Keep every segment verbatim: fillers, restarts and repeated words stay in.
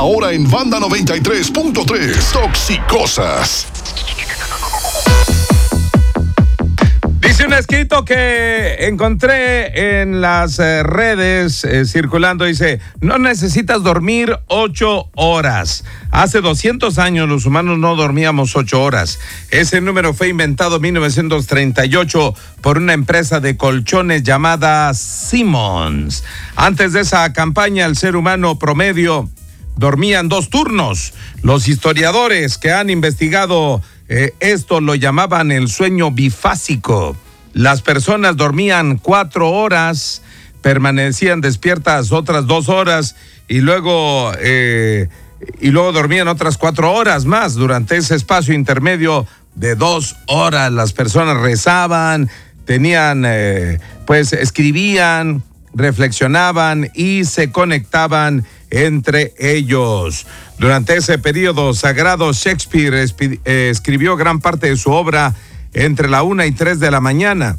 Ahora en Banda noventa y tres punto tres. Toxicosas. Dice un escrito que encontré en las eh, redes eh, circulando, dice, no necesitas dormir ocho horas. Hace doscientos años los humanos no dormíamos ocho horas. Ese número fue inventado en mil novecientos treinta y ocho por una empresa de colchones llamada Simmons. Antes de esa campaña, el ser humano promedio dormía en dos turnos. Los historiadores que han investigado eh, esto lo llamaban el sueño bifásico. Las personas dormían cuatro horas, permanecían despiertas otras dos horas y luego, eh, y luego dormían otras cuatro horas más. Durante ese espacio intermedio de dos horas, las personas rezaban, tenían, eh, pues escribían, reflexionaban y se conectaban entre ellos. Durante ese periodo sagrado, Shakespeare espi- eh, escribió gran parte de su obra entre la una y tres de la mañana.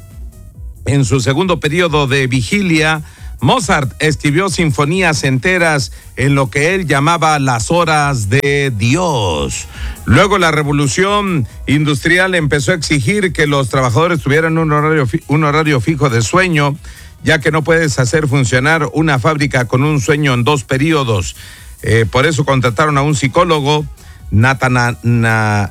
En su segundo periodo de vigilia, Mozart escribió sinfonías enteras en lo que él llamaba las horas de Dios. Luego la revolución industrial empezó a exigir que los trabajadores tuvieran un horario, un horario fijo de sueño, ya que no puedes hacer funcionar una fábrica con un sueño en dos periodos. Eh, por eso contrataron a un psicólogo, Natana, na,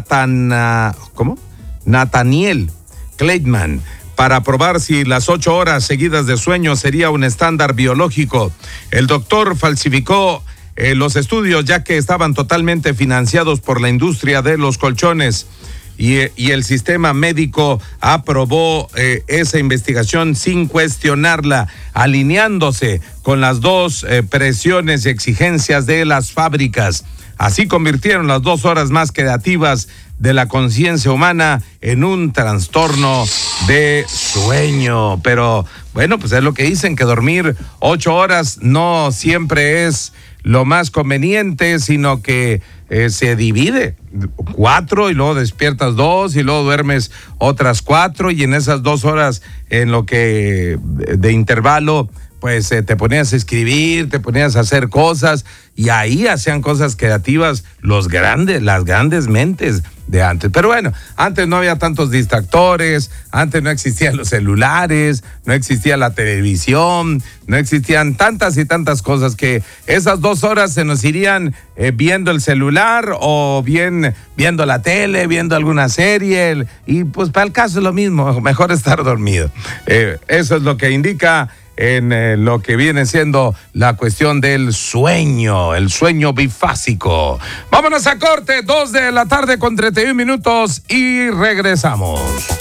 Natana, ¿cómo? Nathaniel Kleitman, para probar si las ocho horas seguidas de sueño sería un estándar biológico. El doctor falsificó eh, los estudios, ya que estaban totalmente financiados por la industria de los colchones. Y, y el sistema médico aprobó eh, esa investigación sin cuestionarla, alineándose con las dos eh, presiones y exigencias de las fábricas. Así convirtieron las dos horas más creativas de la conciencia humana en un trastorno de sueño. Pero bueno, pues es lo que dicen, que dormir ocho horas no siempre es lo más conveniente, sino que eh, se divide cuatro y luego despiertas dos y luego duermes otras cuatro, y en esas dos horas en lo que de, de intervalo pues eh, te ponías a escribir, te ponías a hacer cosas, y ahí hacían cosas creativas los grandes, las grandes mentes de antes. Pero bueno, antes no había tantos distractores, antes no existían los celulares, no existía la televisión, no existían tantas y tantas cosas que esas dos horas se nos irían eh, viendo el celular o bien viendo la tele, viendo alguna serie, y pues para el caso es lo mismo, mejor estar dormido. Eh, eso es lo que indica en eh, lo que viene siendo la cuestión del sueño, el sueño bifásico. Vámonos a corte, dos de la tarde con treinta y un minutos y regresamos.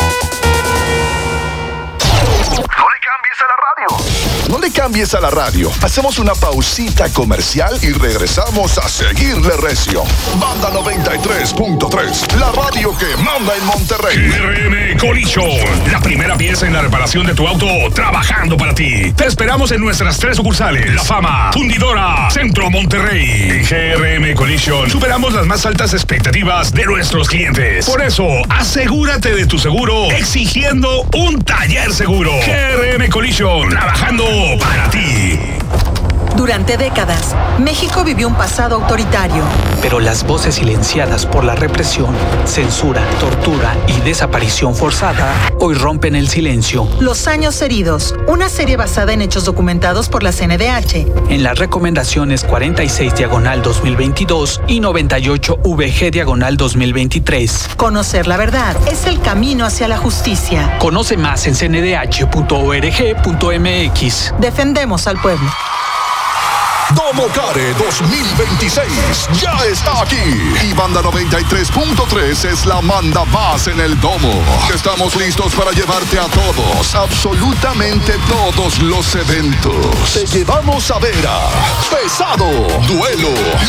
No le cambies a la radio. Hacemos una pausita comercial y regresamos a seguirle recio. Banda noventa y tres punto tres, la radio que manda en Monterrey. G R M Collision, la primera pieza en la reparación de tu auto, trabajando para ti. Te esperamos en nuestras tres sucursales: La Fama, Fundidora, Centro Monterrey. En G R M Collision superamos las más altas expectativas de nuestros clientes. Por eso, asegúrate de tu seguro exigiendo un taller seguro. G R M Collision, trabajando para ti. Durante décadas, México vivió un pasado autoritario. Pero las voces silenciadas por la represión, censura, tortura y desaparición forzada hoy rompen el silencio. Los años heridos, una serie basada en hechos documentados por la C N D H. En las recomendaciones cuarenta y seis diagonal dos mil veintidós y noventa y ocho V G diagonal dos mil veintitrés. Conocer la verdad es el camino hacia la justicia. Conoce más en c n d h punto org punto m x. Defendemos al pueblo. Domo Care dos mil veintiséis ya está aquí, y Banda noventa y tres punto tres es la manda más en el Domo. Estamos listos para llevarte a todos, absolutamente todos los eventos. Te llevamos a ver a Pesado, Duelo,